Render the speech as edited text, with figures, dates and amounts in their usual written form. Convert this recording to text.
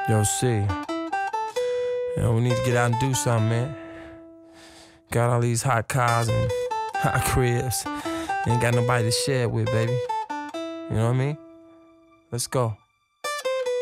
Yo, C. We need to get out and do something, man. Got all these hot cars and hot cribs. Ain't got nobody to share it with, baby. You know what I mean? Let's go.